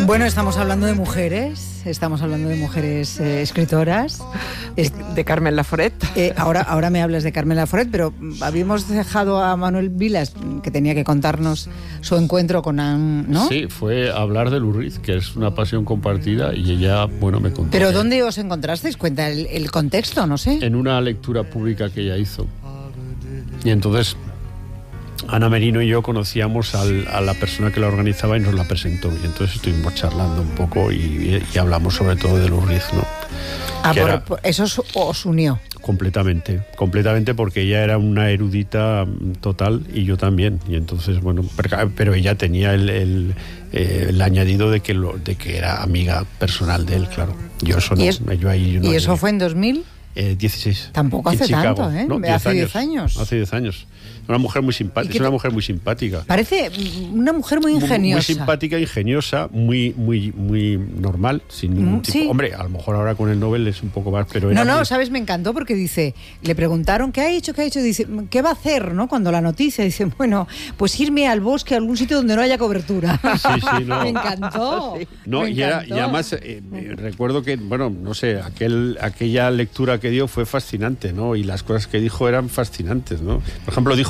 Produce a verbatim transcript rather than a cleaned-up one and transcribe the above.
Bueno, estamos hablando de mujeres, estamos hablando de mujeres eh, escritoras. Es, de Carmen Laforet. Eh, ahora, ahora me hablas de Carmen Laforet, pero habíamos dejado a Manuel Vilas, que tenía que contarnos su encuentro con Anne, ¿no? Sí, fue hablar de Lurriz, que es una pasión compartida, y ella, bueno, me contó. ¿Pero dónde os encontrasteis? Cuenta el, el contexto, no sé. En una lectura pública que ella hizo. Y entonces Ana Merino y yo conocíamos al, a la persona que la organizaba y nos la presentó. Y entonces estuvimos charlando un poco y, y hablamos sobre todo de Lurriz, ¿no? Ah, que por, era, por, eso os, os unió. Completamente, completamente, porque ella era una erudita total y yo también. Y entonces, bueno, pero, pero ella tenía el, el, eh, el añadido de que, lo, de que era amiga personal de él, claro. Yo eso no. ¿Y, es, yo ahí yo no ¿y eso llegué. fue en dos mil? Eh, dieciséis. Tampoco hace tanto, ¿eh? ¿No? Hace diez años. Hace diez años. Una mujer muy simpática. Es una mujer muy simpática. Parece una mujer muy ingeniosa. Muy, muy simpática, ingeniosa, muy, muy, muy normal, sin ningún tipo. Sí. Hombre, a lo mejor ahora con el Nobel es un poco más, pero No, era no, muy... sabes, me encantó porque dice, le preguntaron qué ha hecho, qué ha hecho, dice, ¿qué va a hacer, no? Cuando la noticia dice, bueno, pues irme al bosque, a algún sitio donde no haya cobertura. Sí, sí, no. Me encantó. Sí. No, me y, era, encantó. y además eh, eh, recuerdo que, bueno, no sé, aquel, aquella lectura que dio fue fascinante, ¿no? Y las cosas que dijo eran fascinantes, ¿no? Por ejemplo, dijo